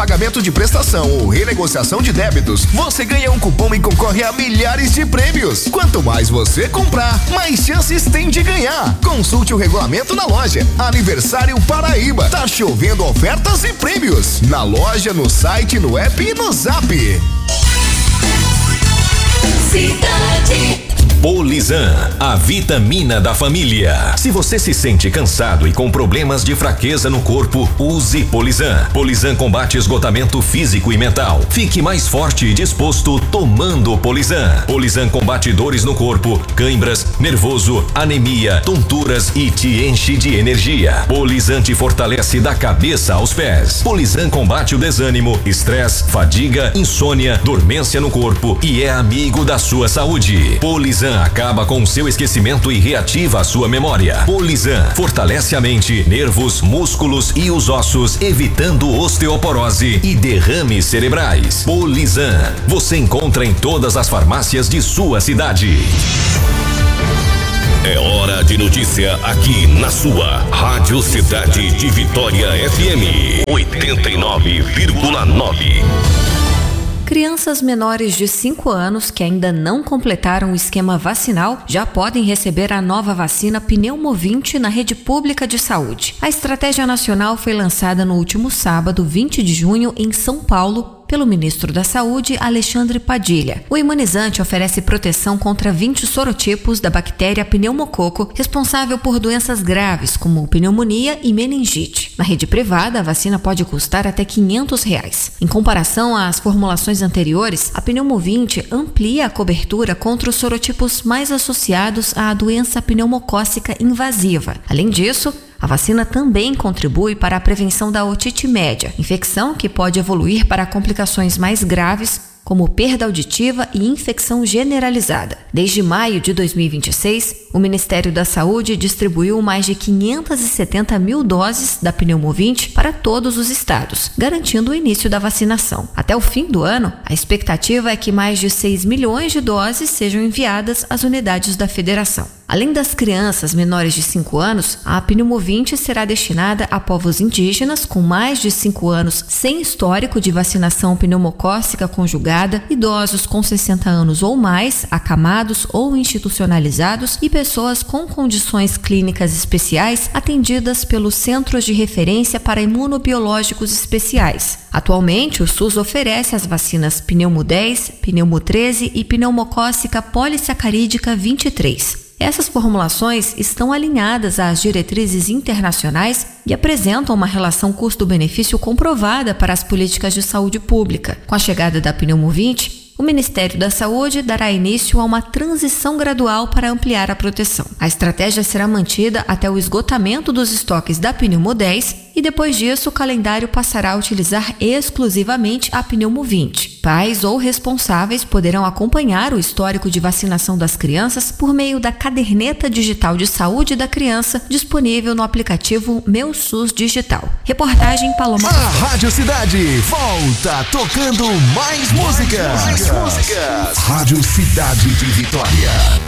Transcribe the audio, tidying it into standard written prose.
pagamento de prestação ou renegociação de débitos, você ganha um cupom e concorre a milhares de prêmios. Quanto mais você comprar, mais chances tem de ganhar. Consulte o regulamento na loja. Aniversário Paraíba. Tá chovendo ofertas e prêmios. Na loja, no site, no app e no Zap. Cidade. Polizan, a vitamina da família. Se você se sente cansado e com problemas de fraqueza no corpo, use Polizan. Polizan combate esgotamento físico e mental. Fique mais forte e disposto tomando Polizan. Polizan combate dores no corpo, cãibras, nervoso, anemia, tonturas e te enche de energia. Polizan te fortalece da cabeça aos pés. Polizan combate o desânimo, estresse, fadiga, insônia, dormência no corpo e é amigo da sua saúde. Polizan acaba com o seu esquecimento e reativa a sua memória. Polizan fortalece a mente, nervos, músculos e os ossos, evitando osteoporose e derrames cerebrais. Polizan você encontra em todas as farmácias de sua cidade. É hora de notícia aqui na sua Rádio Cidade de Vitória FM 89,9. Crianças menores de 5 anos que ainda não completaram o esquema vacinal já podem receber a nova vacina Pneumovinte na rede pública de saúde. A estratégia nacional foi lançada no último sábado, 20 de junho, em São Paulo, pelo ministro da Saúde, Alexandre Padilha. O imunizante oferece proteção contra 20 sorotipos da bactéria pneumococo, responsável por doenças graves como pneumonia e meningite. Na rede privada, a vacina pode custar até R$500. Em comparação às formulações anteriores, a Pneumovinte amplia a cobertura contra os sorotipos mais associados à doença pneumocócica invasiva. Além disso, a vacina também contribui para a prevenção da otite média, infecção que pode evoluir para complicações mais graves, como perda auditiva e infecção generalizada. Desde maio de 2026, o Ministério da Saúde distribuiu mais de 570 mil doses da Pneumovinte para todos os estados, garantindo o início da vacinação. Até o fim do ano, a expectativa é que mais de 6 milhões de doses sejam enviadas às unidades da federação. Além das crianças menores de 5 anos, a Pneumovinte será destinada a povos indígenas com mais de 5 anos sem histórico de vacinação pneumocócica conjugada, idosos com 60 anos ou mais, acamados ou institucionalizados e pessoas com condições clínicas especiais atendidas pelos Centros de Referência para Imunobiológicos Especiais. Atualmente, o SUS oferece as vacinas Pneumo 10, Pneumo 13 e pneumocócica polissacarídica 23. Essas formulações estão alinhadas às diretrizes internacionais e apresentam uma relação custo-benefício comprovada para as políticas de saúde pública. Com a chegada da Pneumovinte, o Ministério da Saúde dará início a uma transição gradual para ampliar a proteção. A estratégia será mantida até o esgotamento dos estoques da Pneumo 10 e depois disso o calendário passará a utilizar exclusivamente a Pneumovinte. Pais ou responsáveis poderão acompanhar o histórico de vacinação das crianças por meio da caderneta digital de saúde da criança disponível no aplicativo Meu SUS Digital. Reportagem Paloma. A Rádio Cidade volta tocando mais músicas. Rádio Cidade de Vitória.